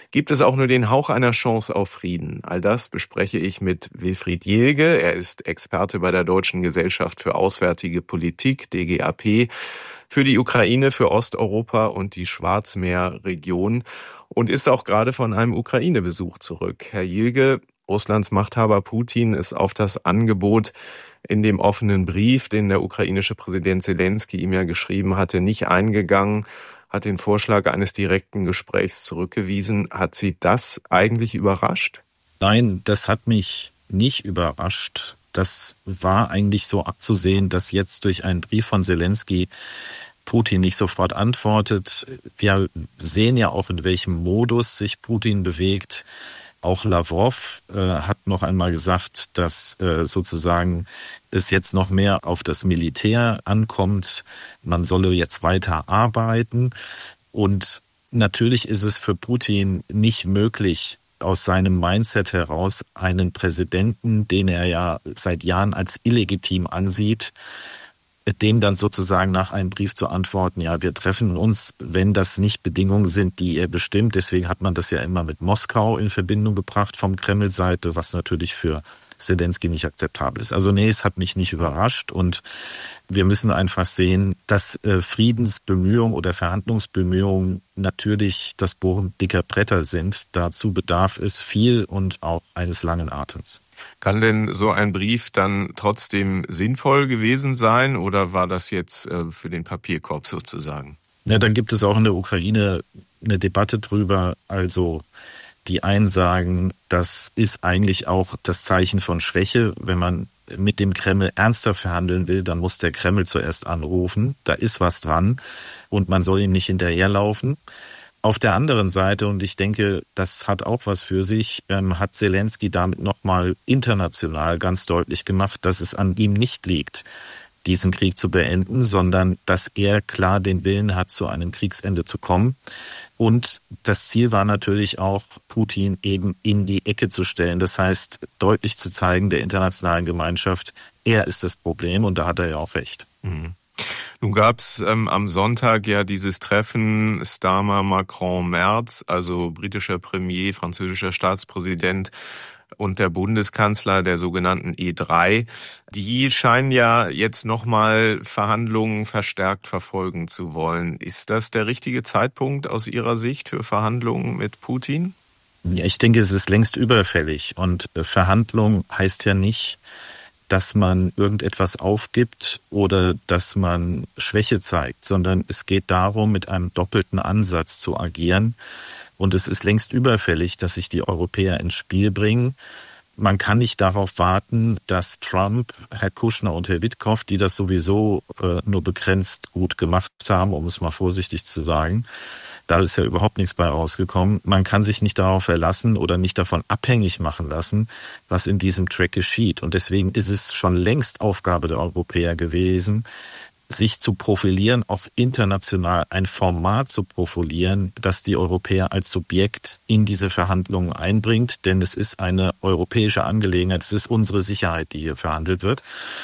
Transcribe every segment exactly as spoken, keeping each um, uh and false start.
Gibt es auch nur den Hauch einer Chance auf Frieden? All das bespreche ich mit Wilfried Jelge. Er ist Experte bei der Deutschen Gesellschaft für Auswärtige Politik, D G A P, für die Ukraine, für Osteuropa und die Schwarzmeerregion und ist auch gerade von einem Ukraine-Besuch zurück. Herr Jelge, Russlands Machthaber Putin ist auf das Angebot in dem offenen Brief, den der ukrainische Präsident Selenskyj ihm ja geschrieben hatte, nicht eingegangen, hat den Vorschlag eines direkten Gesprächs zurückgewiesen. Hat Sie das eigentlich überrascht? Nein, das hat mich nicht überrascht. Das war eigentlich so abzusehen, dass jetzt durch einen Brief von Selenskyj Putin nicht sofort antwortet. Wir sehen ja auch, in welchem Modus sich Putin bewegt. Auch Lavrov äh, hat noch einmal gesagt, dass äh, sozusagen es jetzt noch mehr auf das Militär ankommt. Man solle jetzt weiter arbeiten. Und natürlich ist es für Putin nicht möglich, aus seinem Mindset heraus einen Präsidenten, den er ja seit Jahren als illegitim ansieht, dem dann sozusagen nach einem Brief zu antworten, ja, wir treffen uns, wenn das nicht Bedingungen sind, die er bestimmt. Deswegen hat man das ja immer mit Moskau in Verbindung gebracht vom Kreml-Seite, was natürlich für Selenskyj nicht akzeptabel ist. Also nee, es hat mich nicht überrascht und wir müssen einfach sehen, dass äh, Friedensbemühungen oder Verhandlungsbemühungen natürlich das Bohren dicker Bretter sind. Dazu bedarf es viel und auch eines langen Atems. Kann denn so ein Brief dann trotzdem sinnvoll gewesen sein oder war das jetzt äh, für den Papierkorb sozusagen? Ja, dann gibt es auch in der Ukraine eine Debatte drüber. Also die einen sagen, das ist eigentlich auch das Zeichen von Schwäche. Wenn man mit dem Kreml ernster verhandeln will, dann muss der Kreml zuerst anrufen. Da ist was dran und man soll ihm nicht hinterherlaufen. Auf der anderen Seite, und ich denke, das hat auch was für sich, ähm, hat Selenskyj damit nochmal international ganz deutlich gemacht, dass es an ihm nicht liegt, diesen Krieg zu beenden, sondern dass er klar den Willen hat, zu einem Kriegsende zu kommen. Und das Ziel war natürlich auch, Putin eben in die Ecke zu stellen. Das heißt, deutlich zu zeigen der internationalen Gemeinschaft, er ist das Problem und da hat er ja auch recht. Mhm. Nun gab es ähm, am Sonntag ja dieses Treffen Starmer, Macron, Merz, also britischer Premier, französischer Staatspräsident und der Bundeskanzler der sogenannten E drei. Die scheinen ja jetzt nochmal Verhandlungen verstärkt verfolgen zu wollen. Ist das der richtige Zeitpunkt aus Ihrer Sicht für Verhandlungen mit Putin? Ja, ich denke, es ist längst überfällig und Verhandlung heißt ja nicht, dass man irgendetwas aufgibt oder dass man Schwäche zeigt, sondern es geht darum, mit einem doppelten Ansatz zu agieren. Und es ist längst überfällig, dass sich die Europäer ins Spiel bringen. Man kann nicht darauf warten, dass Trump, Herr Kushner und Herr Witkow, die das sowieso äh, nur begrenzt gut gemacht haben, um es mal vorsichtig zu sagen, da ist ja überhaupt nichts bei rausgekommen. Man kann sich nicht darauf verlassen oder nicht davon abhängig machen lassen, was in diesem Track geschieht. Und deswegen ist es schon längst Aufgabe der Europäer gewesen, sich zu profilieren, auch international ein Format zu profilieren, das die Europäer als Subjekt in diese Verhandlungen einbringt. Denn es ist eine europäische Angelegenheit, es ist unsere Sicherheit, die hier verhandelt wird.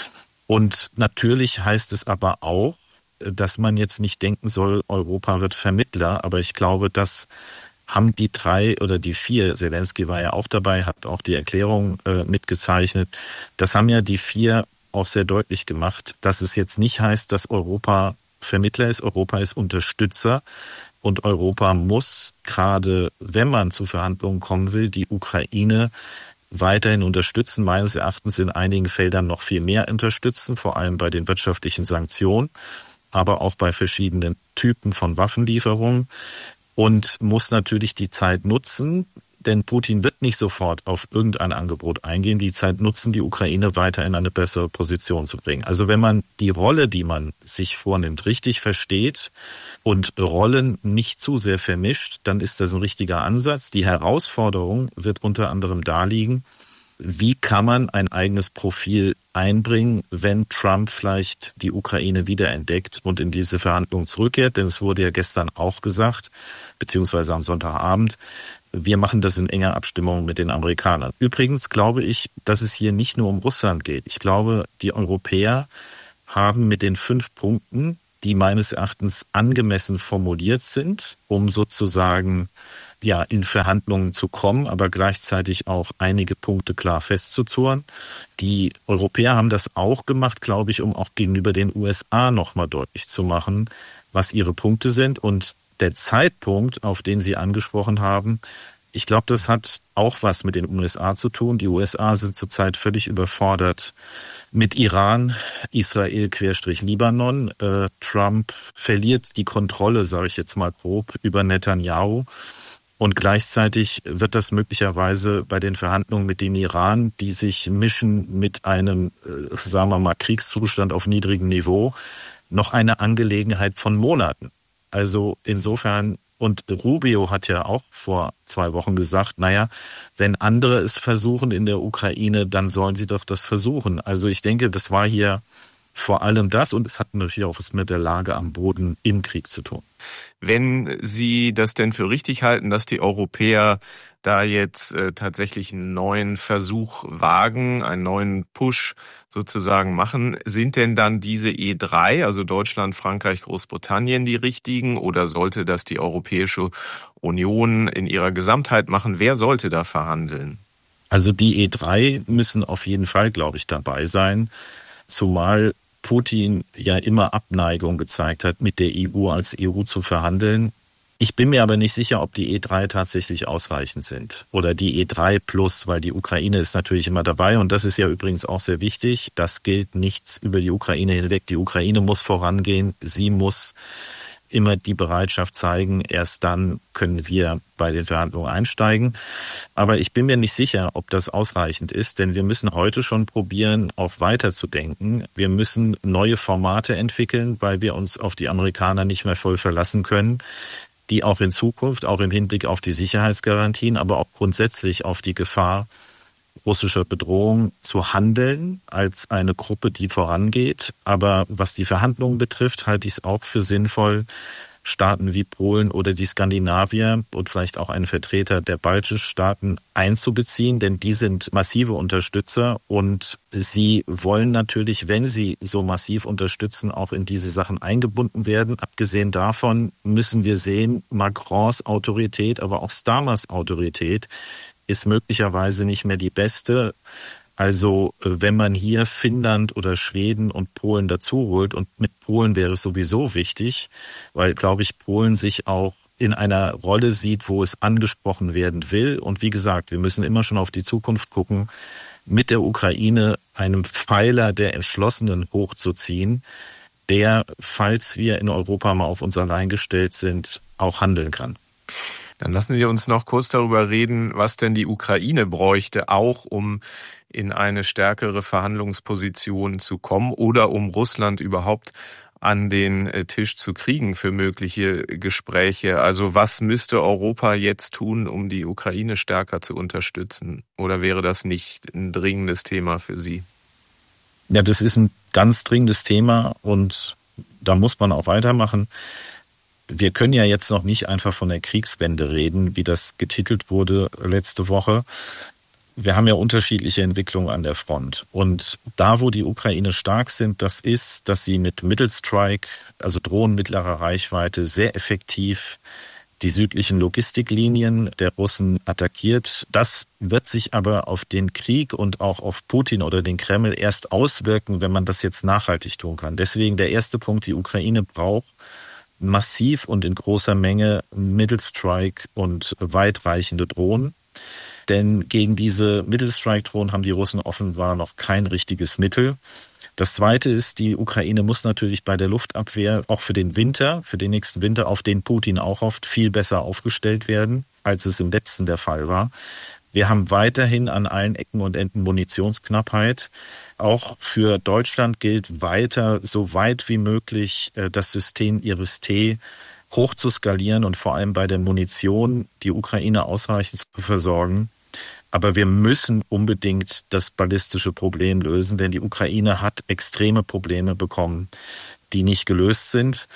Und natürlich heißt es aber auch, dass man jetzt nicht denken soll, Europa wird Vermittler. Aber ich glaube, das haben die drei oder die vier, Selenskyj war ja auch dabei, hat auch die Erklärung äh, mitgezeichnet, das haben ja die vier auch sehr deutlich gemacht, dass es jetzt nicht heißt, dass Europa Vermittler ist, Europa ist Unterstützer und Europa muss, gerade wenn man zu Verhandlungen kommen will, die Ukraine weiterhin unterstützen, meines Erachtens in einigen Feldern noch viel mehr unterstützen, vor allem bei den wirtschaftlichen Sanktionen, aber auch bei verschiedenen Typen von Waffenlieferungen und muss natürlich die Zeit nutzen, denn Putin wird nicht sofort auf irgendein Angebot eingehen, die Zeit nutzen, die Ukraine weiter in eine bessere Position zu bringen. Also wenn man die Rolle, die man sich vornimmt, richtig versteht und Rollen nicht zu sehr vermischt, dann ist das ein richtiger Ansatz. Die Herausforderung wird unter anderem da liegen, wie kann man ein eigenes Profil einbringen, wenn Trump vielleicht die Ukraine wiederentdeckt und in diese Verhandlungen zurückkehrt? Denn es wurde ja gestern auch gesagt, beziehungsweise am Sonntagabend, wir machen das in enger Abstimmung mit den Amerikanern. Übrigens glaube ich, dass es hier nicht nur um Russland geht. Ich glaube, die Europäer haben mit den fünf Punkten, die meines Erachtens angemessen formuliert sind, um sozusagen ja, in Verhandlungen zu kommen, aber gleichzeitig auch einige Punkte klar festzuzurren. Die Europäer haben das auch gemacht, glaube ich, um auch gegenüber den U S A nochmal deutlich zu machen, was ihre Punkte sind. Und der Zeitpunkt, auf den Sie angesprochen haben, ich glaube, das hat auch was mit den U S A zu tun. Die U S A sind zurzeit völlig überfordert mit Iran, Israel querstrich Libanon. Äh, Trump verliert die Kontrolle, sage ich jetzt mal grob, über Netanyahu. Und gleichzeitig wird das möglicherweise bei den Verhandlungen mit dem Iran, die sich mischen mit einem, äh, sagen wir mal, Kriegszustand auf niedrigem Niveau, noch eine Angelegenheit von Monaten. Also insofern, und Rubio hat ja auch vor zwei Wochen gesagt, naja, wenn andere es versuchen in der Ukraine, dann sollen sie doch das versuchen. Also ich denke, das war hier vor allem das, und es hat natürlich auch was mit der Lage am Boden im Krieg zu tun. Wenn Sie das denn für richtig halten, dass die Europäer da jetzt äh, tatsächlich einen neuen Versuch wagen, einen neuen Push sozusagen machen, sind denn dann diese E drei, also Deutschland, Frankreich, Großbritannien, die richtigen, oder sollte das die Europäische Union in ihrer Gesamtheit machen? Wer sollte da verhandeln? Also die E drei müssen auf jeden Fall, glaube ich, dabei sein, zumal Putin ja immer Abneigung gezeigt hat, mit der E U als E U zu verhandeln. Ich bin mir aber nicht sicher, ob die E drei tatsächlich ausreichend sind oder die E drei plus, weil die Ukraine ist natürlich immer dabei, und das ist ja übrigens auch sehr wichtig. Das gilt nichts über die Ukraine hinweg. Die Ukraine muss vorangehen, sie muss immer die Bereitschaft zeigen, erst dann können wir bei den Verhandlungen einsteigen. Aber ich bin mir nicht sicher, ob das ausreichend ist, denn wir müssen heute schon probieren, auch weiterzudenken. Wir müssen neue Formate entwickeln, weil wir uns auf die Amerikaner nicht mehr voll verlassen können, die auch in Zukunft, auch im Hinblick auf die Sicherheitsgarantien, aber auch grundsätzlich auf die Gefahr russischer Bedrohung zu handeln als eine Gruppe, die vorangeht. Aber was die Verhandlungen betrifft, halte ich es auch für sinnvoll, Staaten wie Polen oder die Skandinavier und vielleicht auch einen Vertreter der baltischen Staaten einzubeziehen, denn die sind massive Unterstützer und sie wollen natürlich, wenn sie so massiv unterstützen, auch in diese Sachen eingebunden werden. Abgesehen davon müssen wir sehen, Macrons Autorität, aber auch Starmers Autorität ist möglicherweise nicht mehr die beste. Also wenn man hier Finnland oder Schweden und Polen dazu holt, und mit Polen wäre es sowieso wichtig, weil, glaube ich, Polen sich auch in einer Rolle sieht, wo es angesprochen werden will. Und wie gesagt, wir müssen immer schon auf die Zukunft gucken, mit der Ukraine einem Pfeiler der Entschlossenen hochzuziehen, der, falls wir in Europa mal auf uns allein gestellt sind, auch handeln kann. Dann lassen Sie uns noch kurz darüber reden, was denn die Ukraine bräuchte, auch um in eine stärkere Verhandlungsposition zu kommen oder um Russland überhaupt an den Tisch zu kriegen für mögliche Gespräche. Also was müsste Europa jetzt tun, um die Ukraine stärker zu unterstützen? Oder wäre das nicht ein dringendes Thema für Sie? Ja, das ist ein ganz dringendes Thema und da muss man auch weitermachen. Wir können ja jetzt noch nicht einfach von der Kriegswende reden, wie das getitelt wurde letzte Woche. Wir haben ja unterschiedliche Entwicklungen an der Front. Und da, wo die Ukraine stark sind, das ist, dass sie mit Mittelstrike, also Drohnen mittlerer Reichweite, sehr effektiv die südlichen Logistiklinien der Russen attackiert. Das wird sich aber auf den Krieg und auch auf Putin oder den Kreml erst auswirken, wenn man das jetzt nachhaltig tun kann. Deswegen der erste Punkt, die Ukraine braucht massiv und in großer Menge Mittelstrike und weitreichende Drohnen. Denn gegen diese Mittelstrike-Drohnen haben die Russen offenbar noch kein richtiges Mittel. Das Zweite ist, die Ukraine muss natürlich bei der Luftabwehr auch für den Winter, für den nächsten Winter, auf den Putin auch hofft, viel besser aufgestellt werden, als es im letzten der Fall war. Wir haben weiterhin an allen Ecken und Enden Munitionsknappheit. Auch für Deutschland gilt weiter, so weit wie möglich das System Iris-T hoch zu skalieren und vor allem bei der Munition die Ukraine ausreichend zu versorgen. Aber wir müssen unbedingt das ballistische Problem lösen, denn die Ukraine hat extreme Probleme bekommen, die nicht gelöst sind.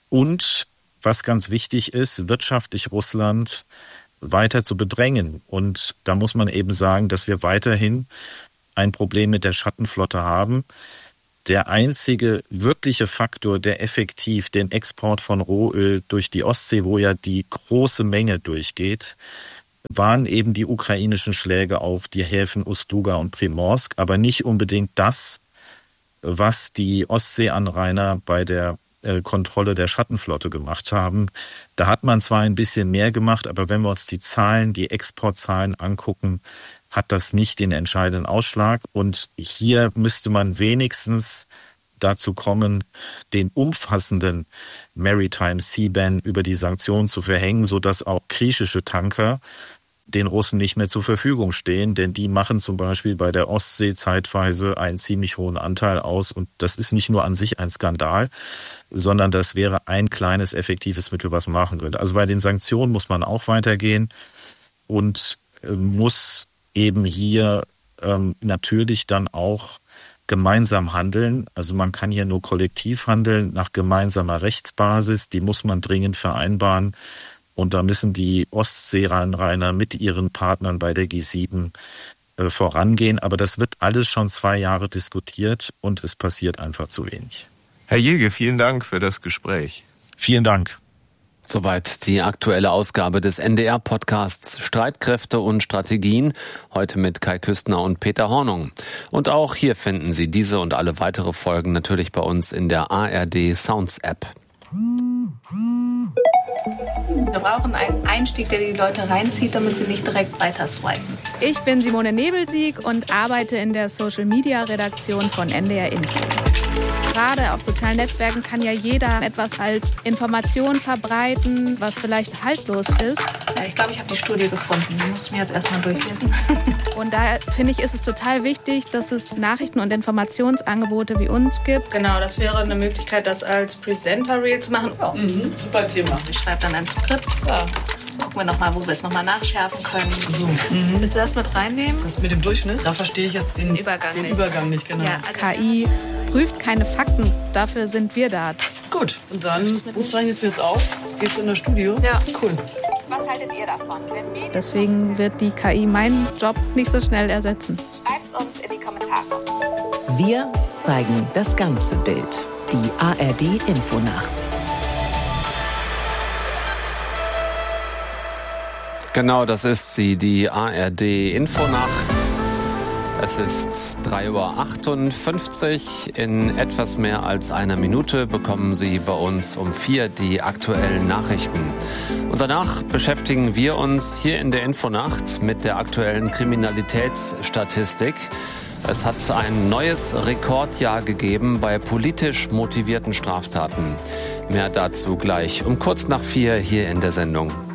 Und was ganz wichtig ist, wirtschaftlich Russland weiter zu bedrängen. Und da muss man eben sagen, dass wir weiterhin ein Problem mit der Schattenflotte haben. der einzige wirkliche Faktor, der effektiv den Export von Rohöl durch die Ostsee, wo ja die große Menge durchgeht, waren eben die ukrainischen Schläge auf die Häfen Ust-Luga und Primorsk, aber nicht unbedingt das, was die Ostseeanrainer bei der Kontrolle der Schattenflotte gemacht haben. Da hat man zwar ein bisschen mehr gemacht, aber wenn wir uns die Zahlen, die Exportzahlen angucken, hat das nicht den entscheidenden Ausschlag. Und hier müsste man wenigstens dazu kommen, den umfassenden Maritime Sea Ban über die Sanktionen zu verhängen, sodass auch griechische Tanker den Russen nicht mehr zur Verfügung stehen, denn die machen zum Beispiel bei der Ostsee zeitweise einen ziemlich hohen Anteil aus und das ist nicht nur an sich ein Skandal, sondern das wäre ein kleines, effektives Mittel, was man machen könnte. Also bei den Sanktionen muss man auch weitergehen und äh, muss eben hier ähm, natürlich dann auch gemeinsam handeln. Also man kann hier nur kollektiv handeln nach gemeinsamer Rechtsbasis, die muss man dringend vereinbaren. Und da müssen die Ostseeanrainer mit ihren Partnern bei der G sieben äh, vorangehen. Aber das wird alles schon zwei Jahre diskutiert und es passiert einfach zu wenig. Herr Jilge, vielen Dank für das Gespräch. Vielen Dank. Soweit die aktuelle Ausgabe des N D R-Podcasts Streitkräfte und Strategien, heute mit Kai Küstner und Peter Hornung. Und auch hier finden Sie diese und alle weitere Folgen natürlich bei uns in der A R D Sounds App. Wir brauchen einen Einstieg, der die Leute reinzieht, damit sie nicht direkt weiter swipen. Ich bin Simone Nebelsieg und arbeite in der Social-Media-Redaktion von N D R Info. Gerade auf sozialen Netzwerken kann ja jeder etwas als Information verbreiten, was vielleicht haltlos ist. Ja, ich glaube, ich habe die Studie gefunden. Die muss ich mir jetzt erstmal durchlesen. Und daher finde ich, ist es total wichtig, dass es Nachrichten- und Informationsangebote wie uns gibt. Genau, das wäre eine Möglichkeit, das als Presenter-Reel zu machen. Oh, mhm, super Thema. Ich schreibe dann ein Skript. Ja. Gucken wir nochmal, wo wir es nochmal nachschärfen können. So. Mhm. Willst du das mit reinnehmen? Das mit dem Durchschnitt? Da verstehe ich jetzt den Übergang, den nicht. Übergang nicht. Genau. Ja, also K I prüft keine Fakten, dafür sind wir da. Gut, und dann, wo zeichnest du jetzt auf? Gehst du in das Studio? Ja. Cool. Was haltet ihr davon? Wenn Medien Deswegen wird die K I meinen Job nicht so schnell ersetzen. Schreibt's uns in die Kommentare. Wir zeigen das ganze Bild. Die A R D Infonacht. Genau, das ist sie, die A R D Infonacht. Es ist drei Uhr achtundfünfzig. In etwas mehr als einer Minute bekommen Sie bei uns um vier die aktuellen Nachrichten. Und danach beschäftigen wir uns hier in der Infonacht mit der aktuellen Kriminalitätsstatistik. Es hat ein neues Rekordjahr gegeben bei politisch motivierten Straftaten. Mehr dazu gleich um kurz nach vier hier in der Sendung.